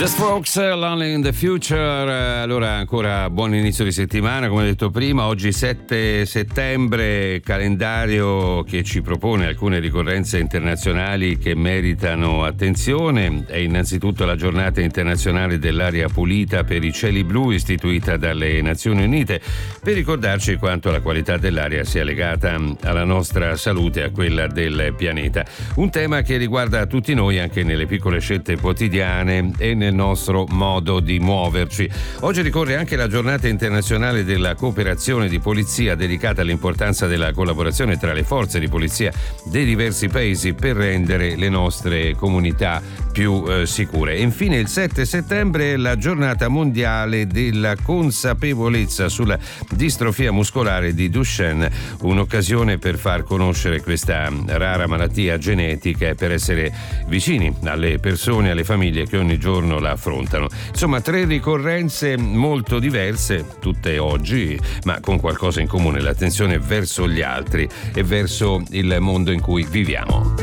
The Strokes, Lonely in the Future. Allora, ancora buon inizio di settimana, come detto prima. Oggi 7 settembre, calendario che ci propone alcune ricorrenze internazionali che meritano attenzione. È innanzitutto la giornata internazionale dell'aria pulita per i cieli blu, istituita dalle Nazioni Unite, per ricordarci quanto la qualità dell'aria sia legata alla nostra salute e a quella del pianeta. Un tema che riguarda tutti noi anche nelle piccole scelte quotidiane e nel nostro modo di muoverci. Oggi ricorre anche la giornata internazionale della cooperazione di polizia, dedicata all'importanza della collaborazione tra le forze di polizia dei diversi paesi per rendere le nostre comunità più sicure. E infine il 7 settembre è la giornata mondiale della consapevolezza sulla distrofia muscolare di Duchenne, un'occasione per far conoscere questa rara malattia genetica e per essere vicini alle persone, alle famiglie che ogni giorno la affrontano. Insomma, 3 ricorrenze molto diverse, tutte oggi, ma con qualcosa in comune: l'attenzione verso gli altri e verso il mondo in cui viviamo.